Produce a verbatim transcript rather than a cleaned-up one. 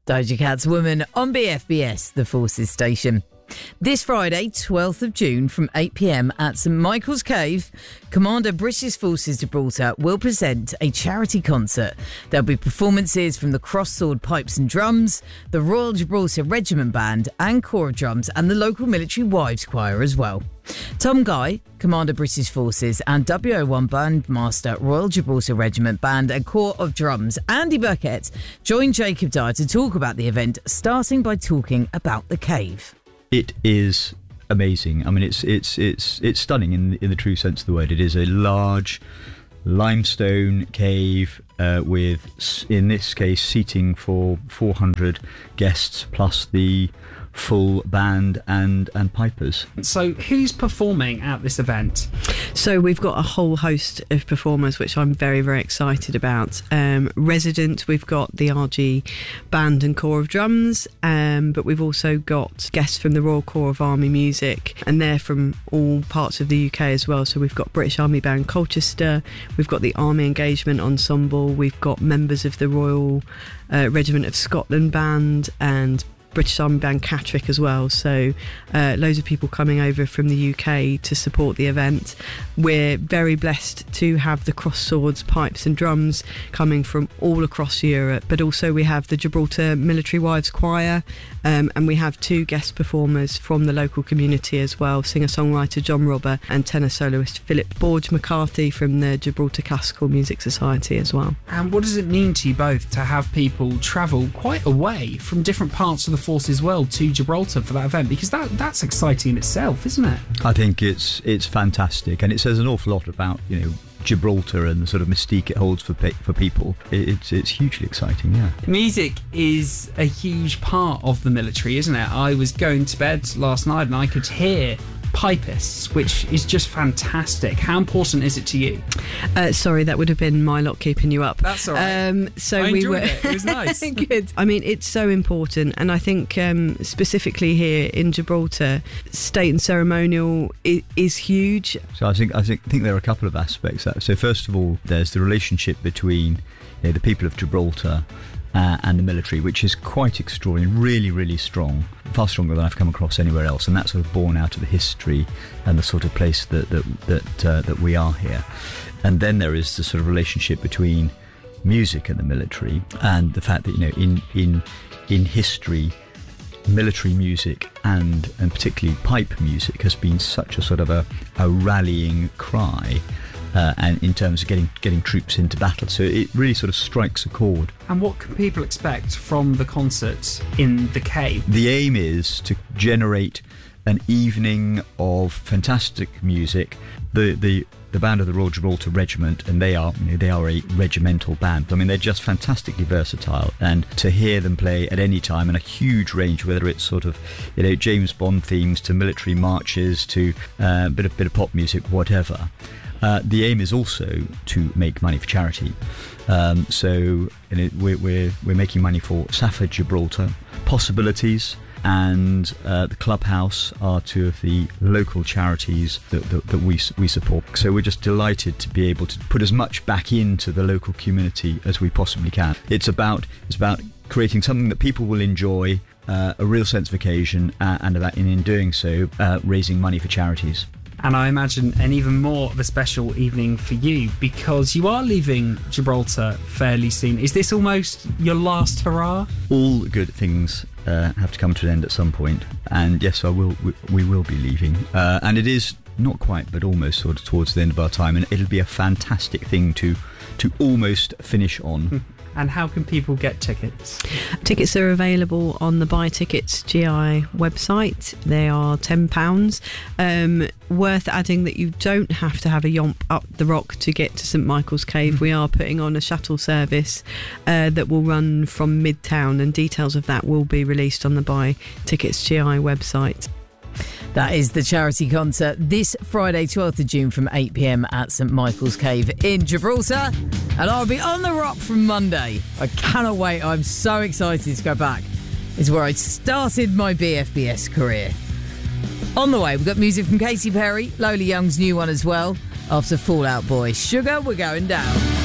Doja Cat's Woman on B F B S, the Forces station. This Friday, twelfth of June, from eight p.m. at St Michael's Cave, Commander British Forces Gibraltar will present a charity concert. There'll be performances from the Cross-Sword Pipes and Drums, the Royal Gibraltar Regiment Band and Corps of Drums, and the local Military Wives Choir as well. Tom Guy, Commander British Forces, and W O one Bandmaster, Royal Gibraltar Regiment Band and Corps of Drums, Andy Burkett, joined Jacob Dyer to talk about the event, starting by talking about the cave. It is amazing. I mean, it's it's it's it's stunning in in the true sense of the word. It is a large limestone cave uh, with, in this case, seating for four hundred guests plus the full band and and pipers. So who's performing at this event? So we've got a whole host of performers, which I'm very, very excited about. Um, resident, we've got the R G Band and Corps of Drums, um, but we've also got guests from the Royal Corps of Army Music, and they're from all parts of the U K as well. So we've got British Army Band Colchester, we've got the Army Engagement Ensemble, we've got members of the Royal uh, Regiment of Scotland Band and British Army Band Catterick as well. So uh, loads of people coming over from the U K to support the event. We're very blessed to have the Cross Swords Pipes and Drums coming from all across Europe, but also we have the Gibraltar Military Wives Choir, um, and we have two guest performers from the local community as well, singer-songwriter John Robber and tenor soloist Philip Borge McCarthy from the Gibraltar Classical Music Society as well. And what does it mean to you both to have people travel quite away from different parts of the Forces world to Gibraltar for that event? Because that that's exciting in itself, isn't it? I think it's it's fantastic, and it says an awful lot about, you know, Gibraltar and the sort of mystique it holds for pe- for people. It, it's it's hugely exciting, yeah. Music is a huge part of the military, isn't it? I was going to bed last night and I could hear pipists, which is just fantastic. How important is it to you? Uh, sorry, that would have been my lot keeping you up. That's all right. Um, so I we enjoyed were. it. It was nice. Good. I mean, it's so important, and I think um, specifically here in Gibraltar, state and ceremonial is, is huge. So I think I think think there are a couple of aspects. That, so first of all, there's the relationship between, you know, the people of Gibraltar Uh, and the military, which is quite extraordinary, really, really strong, far stronger than I've come across anywhere else, and that's sort of born out of the history and the sort of place that that that, uh, that we are here. And then there is the sort of relationship between music and the military, and the fact that, you know, in in in history, military music and and particularly pipe music has been such a sort of a, a rallying cry. Uh, and in terms of getting getting troops into battle, so it really sort of strikes a chord. And what can people expect from the concert in the cave? The aim is to generate an evening of fantastic music. The the the band of the Royal Gibraltar Regiment, and they are you know, they are a regimental band. I mean, they're just fantastically versatile, and to hear them play at any time in a huge range, whether it's sort of, you know, James Bond themes to military marches to uh, a bit of bit of pop music, whatever. Uh, the aim is also to make money for charity. Um, so you know, we're, we're we're making money for Safford Gibraltar, Possibilities, and uh, the Clubhouse are two of the local charities that, that, that we we support. So we're just delighted to be able to put as much back into the local community as we possibly can. It's about it's about creating something that people will enjoy, uh, a real sense of occasion, uh, and about, in, in doing so, uh, raising money for charities. And I imagine an even more of a special evening for you, because you are leaving Gibraltar fairly soon. Is this almost your last hurrah? All good things uh, have to come to an end at some point, and yes, I will. We, we will be leaving, uh, and it is not quite, but almost sort of towards the end of our time, and it'll be a fantastic thing to to almost finish on. And how can people get tickets? Tickets are available on the Buy Tickets G I website. They are ten pounds. Um, worth adding that you don't have to have a yomp up the rock to get to St Michael's Cave. Mm. We are putting on a shuttle service uh, that will run from Midtown, and details of that will be released on the Buy Tickets G I website. That is the charity concert this Friday, twelfth of June from eight p.m. at St Michael's Cave in Gibraltar. And I'll be on the rock from Monday. I cannot wait. I'm so excited to go back. It's where I started my B F B S career. On the way, we've got music from Katy Perry, Lola Young's new one as well. After Fall Out Boy, Sugar, we're going down.